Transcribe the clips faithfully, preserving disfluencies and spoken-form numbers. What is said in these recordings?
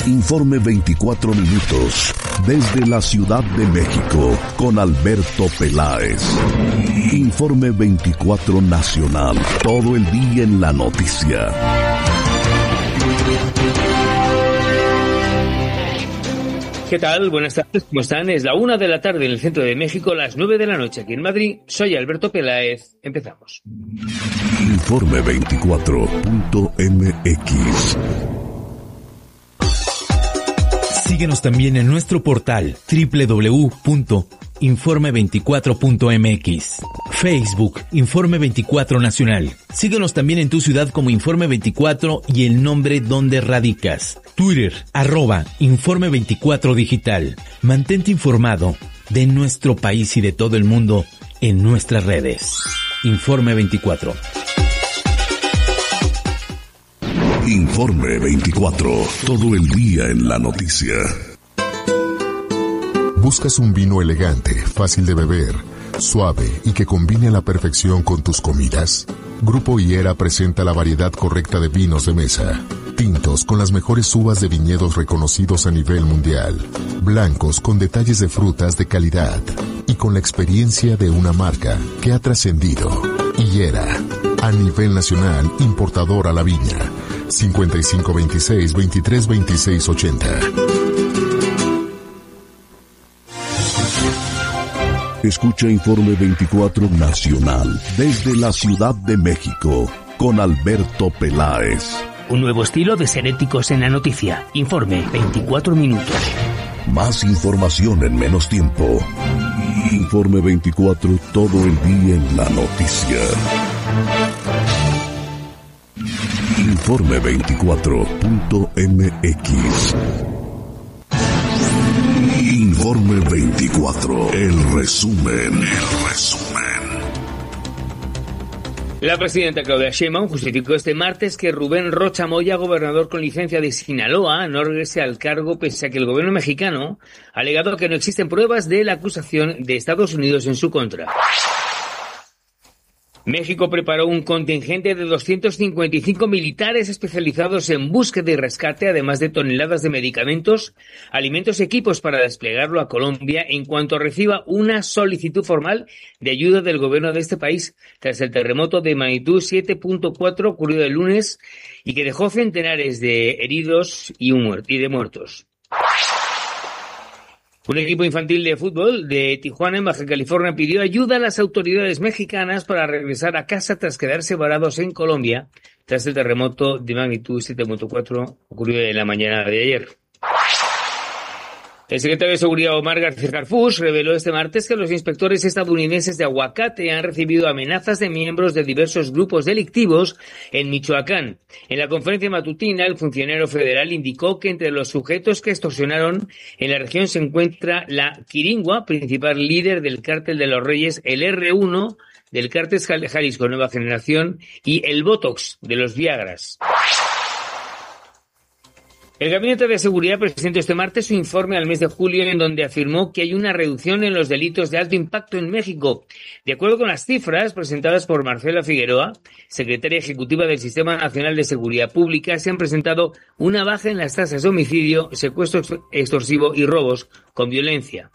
Informe veinticuatro minutos, desde la Ciudad de México, con Alberto Peláez. Informe veinticuatro Nacional, todo el día en la noticia. ¿Qué tal? Buenas tardes, ¿cómo están? Es la una de la tarde en el centro de México, las nueve de la noche aquí en Madrid. Soy Alberto Peláez. Empezamos. Informe veinticuatro punto m x. Síguenos también en nuestro portal doble u doble u doble u punto informe veinticuatro punto m x. Facebook, Informe veinticuatro Nacional. Síguenos también en tu ciudad como Informe veinticuatro y el nombre donde radicas. Twitter, arroba Informe veinticuatro Digital. Mantente informado de nuestro país y de todo el mundo en nuestras redes. Informe veinticuatro. Informe veinticuatro, todo el día en la noticia. ¿Buscas un vino elegante, fácil de beber, suave y que combine a la perfección con tus comidas? Grupo Higuera presenta la variedad correcta de vinos de mesa. Tintos con las mejores uvas de viñedos reconocidos a nivel mundial. Blancos con detalles de frutas de calidad. Y con la experiencia de una marca que ha trascendido. Higuera, a nivel nacional, importador a la viña. cincuenta y cinco veintiséis, veintitrés veintiséis ochenta. Escucha Informe veinticuatro Nacional, desde la Ciudad de México, con Alberto Peláez. Un nuevo estilo de ser éticos en la noticia. Informe veinticuatro minutos. Más información en menos tiempo. Informe veinticuatro, todo el día en la noticia. Informe veinticuatro punto m x. Informe veinticuatro, el resumen, el resumen. La presidenta Claudia Sheinbaum justificó este martes que Rubén Rocha Moya, gobernador con licencia de Sinaloa, no regrese al cargo pese a que el gobierno mexicano ha alegado que no existen pruebas de la acusación de Estados Unidos en su contra. México preparó un contingente de doscientos cincuenta y cinco militares especializados en búsqueda y rescate, además de toneladas de medicamentos, alimentos y equipos para desplegarlo a Colombia en cuanto reciba una solicitud formal de ayuda del gobierno de este país tras el terremoto de magnitud siete punto cuatro ocurrido el lunes y que dejó centenares de heridos y, un muerto, y de muertos. Un equipo infantil de fútbol de Tijuana, en Baja California, pidió ayuda a las autoridades mexicanas para regresar a casa tras quedarse varados en Colombia tras el terremoto de magnitud siete punto cuatro ocurrido en la mañana de ayer. El secretario de Seguridad Omar García Harfuch reveló este martes que los inspectores estadounidenses de Aguacate han recibido amenazas de miembros de diversos grupos delictivos en Michoacán. En la conferencia matutina, el funcionario federal indicó que entre los sujetos que extorsionaron en la región se encuentra la Quiringua, principal líder del cártel de los Reyes, el erre uno del cártel Jalisco Nueva Generación y el Botox de los Viagras. El Gabinete de Seguridad presentó este martes su informe al mes de julio, en donde afirmó que hay una reducción en los delitos de alto impacto en México. De acuerdo con las cifras presentadas por Marcela Figueroa, secretaria ejecutiva del Sistema Nacional de Seguridad Pública, se han presentado una baja en las tasas de homicidio, secuestro extorsivo y robos con violencia.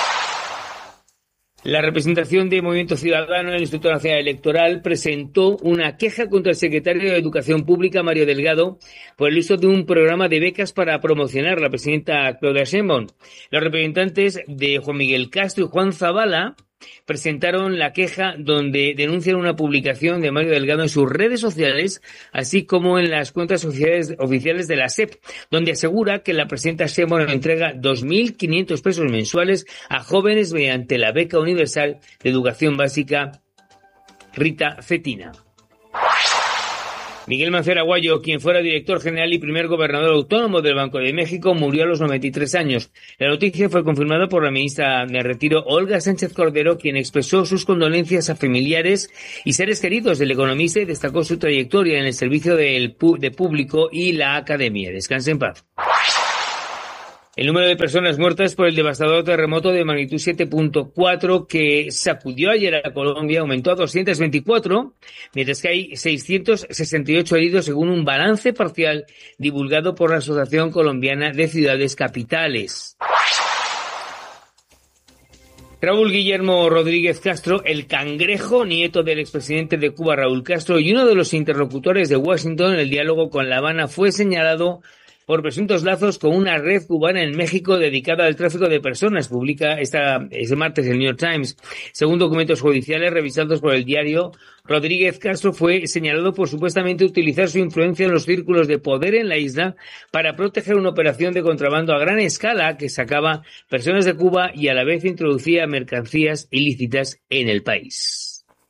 La representación de Movimiento Ciudadano en el Instituto Nacional Electoral presentó una queja contra el secretario de Educación Pública, Mario Delgado, por el uso de un programa de becas para promocionar a la presidenta Claudia Sheinbaum. Los representantes de Juan Miguel Castro y Juan Zavala presentaron la queja donde denuncian una publicación de Mario Delgado en sus redes sociales, así como en las cuentas oficiales, oficiales de la S E P, donde asegura que la presidenta Sheinbaum entrega dos mil quinientos pesos mensuales a jóvenes mediante la beca universal de educación básica Rita Cetina. Miguel Mancera Aguayo, quien fuera director general y primer gobernador autónomo del Banco de México, murió a los noventa y tres años. La noticia fue confirmada por la ministra de Retiro, Olga Sánchez Cordero, quien expresó sus condolencias a familiares y seres queridos del economista y destacó su trayectoria en el servicio del, de público y la academia. Descanse en paz. El número de personas muertas por el devastador terremoto de magnitud siete punto cuatro que sacudió ayer a Colombia aumentó a doscientos veinticuatro, mientras que hay seiscientos sesenta y ocho heridos según un balance parcial divulgado por la Asociación Colombiana de Ciudades Capitales. Raúl Guillermo Rodríguez Castro, el cangrejo, nieto del expresidente de Cuba Raúl Castro y uno de los interlocutores de Washington en el diálogo con La Habana, fue señalado por presuntos lazos con una red cubana en México dedicada al tráfico de personas, publica esta, este martes el New York Times. Según documentos judiciales revisados por el diario, Rodríguez Castro fue señalado por supuestamente utilizar su influencia en los círculos de poder en la isla para proteger una operación de contrabando a gran escala que sacaba personas de Cuba y a la vez introducía mercancías ilícitas en el país.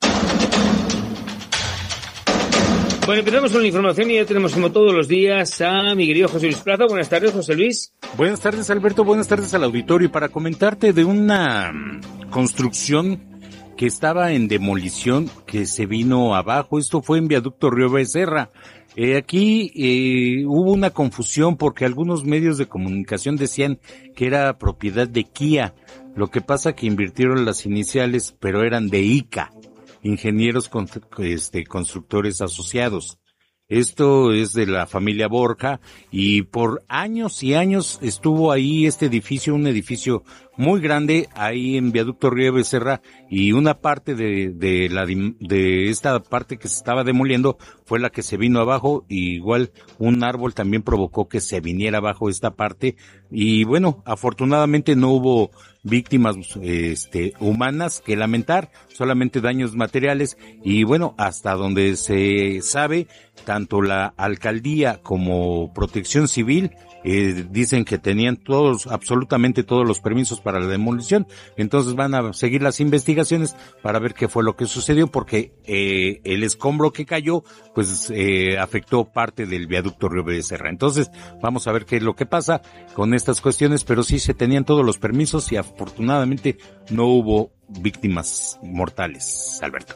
Bueno, empezamos con la información y ya tenemos como todos los días a mi querido José Luis Plaza. Buenas tardes, José Luis. Buenas tardes, Alberto. Buenas tardes al auditorio. Y para comentarte de una construcción que estaba en demolición, que se vino abajo. Esto fue en Viaducto Río Becerra. Eh, aquí eh, hubo una confusión porque algunos medios de comunicación decían que era propiedad de Kia. Lo que pasa que invirtieron las iniciales, pero eran de I C A. Ingenieros con, este, constructores asociados. Esto es de la familia Borja y por años y años estuvo ahí este edificio, un edificio muy grande ahí en Viaducto Río Becerra, y una parte de, de la, de esta parte que se estaba demoliendo fue la que se vino abajo, y igual un árbol también provocó que se viniera abajo esta parte, y bueno, afortunadamente no hubo víctimas este humanas que lamentar, solamente daños materiales, y bueno, hasta donde se sabe, tanto la alcaldía como Protección Civil eh, dicen que tenían todos, absolutamente todos los permisos para la demolición. Entonces van a seguir las investigaciones para ver qué fue lo que sucedió, porque eh, el escombro que cayó pues eh, afectó parte del Viaducto Río Becerra. Entonces vamos a ver qué es lo que pasa con estas cuestiones, pero sí se tenían todos los permisos y afortunadamente no hubo víctimas mortales, Alberto.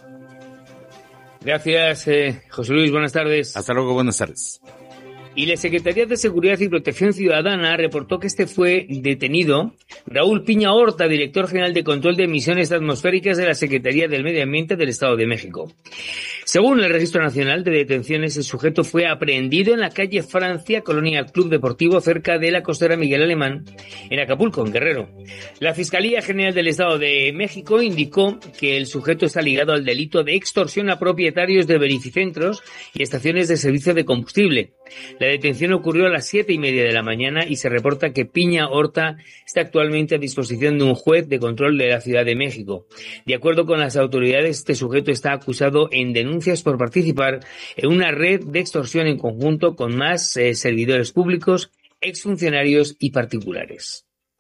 Gracias, eh, José Luis. Buenas tardes. Hasta luego, buenas tardes. Y la Secretaría de Seguridad y Protección Ciudadana reportó que este fue detenido Raúl Piña Horta, director general de Control de Emisiones Atmosféricas de la Secretaría del Medio Ambiente del Estado de México. Según el Registro Nacional de Detenciones, el sujeto fue aprehendido en la calle Francia, Colonia Club Deportivo, cerca de la costera Miguel Alemán, en Acapulco, en Guerrero. La Fiscalía General del Estado de México indicó que el sujeto está ligado al delito de extorsión a propietarios de verificentros y estaciones de servicio de combustible. La detención ocurrió a las siete y media de la mañana y se reporta que Piña Horta está actualmente a disposición de un juez de control de la Ciudad de México. De acuerdo con las autoridades, este sujeto está acusado en denuncias por participar en una red de extorsión en conjunto con más eh, servidores públicos, exfuncionarios y particulares.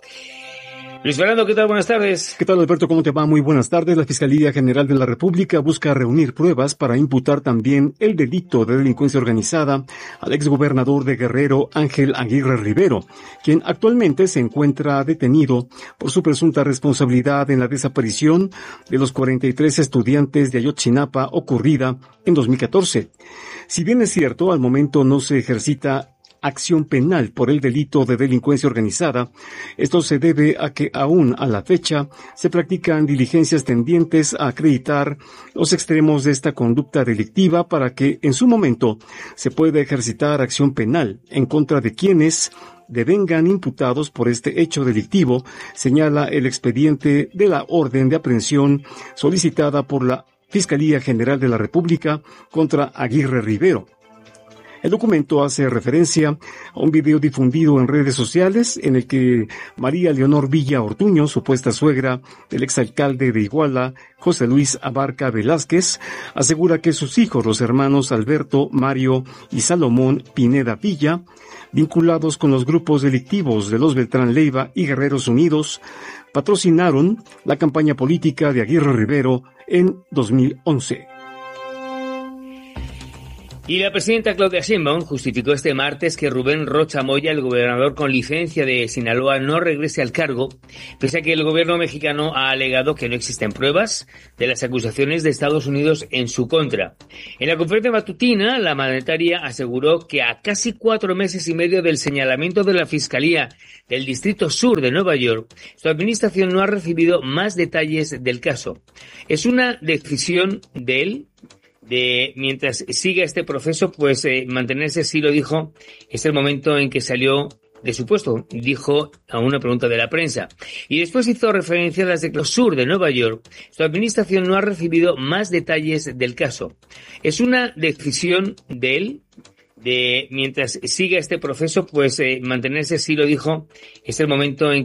Luis Fernando, ¿qué tal? Buenas tardes. ¿Qué tal, Alberto? ¿Cómo te va? Muy buenas tardes. La Fiscalía General de la República busca reunir pruebas para imputar también el delito de delincuencia organizada al exgobernador de Guerrero, Ángel Aguirre Rivero, quien actualmente se encuentra detenido por su presunta responsabilidad en la desaparición de los cuarenta y tres estudiantes de Ayotzinapa ocurrida en dos mil catorce. Si bien es cierto, al momento no se ejercita acción penal por el delito de delincuencia organizada, esto se debe a que aún a la fecha se practican diligencias tendientes a acreditar los extremos de esta conducta delictiva para que en su momento se pueda ejercitar acción penal en contra de quienes devengan imputados por este hecho delictivo, señala el expediente de la orden de aprehensión solicitada por la Fiscalía General de la República contra Aguirre Rivero. El documento hace referencia a un video difundido en redes sociales en el que María Leonor Villa Ortuño, supuesta suegra del exalcalde de Iguala, José Luis Abarca Velázquez, asegura que sus hijos, los hermanos Alberto, Mario y Salomón Pineda Villa, vinculados con los grupos delictivos de los Beltrán Leiva y Guerreros Unidos, patrocinaron la campaña política de Aguirre Rivero en dos mil once. Y la presidenta Claudia Sheinbaum justificó este martes que Rubén Rocha Moya, el gobernador con licencia de Sinaloa, no regrese al cargo, pese a que el gobierno mexicano ha alegado que no existen pruebas de las acusaciones de Estados Unidos en su contra. En la conferencia matutina, la mandataria aseguró que a casi cuatro meses y medio del señalamiento de la Fiscalía del Distrito Sur de Nueva York, su administración no ha recibido más detalles del caso. Es una decisión de él de mientras siga este proceso, pues eh, mantenerse, sí lo dijo, es el momento en que salió de su puesto, dijo a una pregunta de la prensa. Y después hizo referencia a las de Sur de Nueva York. Su administración no ha recibido más detalles del caso. Es una decisión de él de mientras siga este proceso, pues eh, mantenerse, sí lo dijo, es el momento en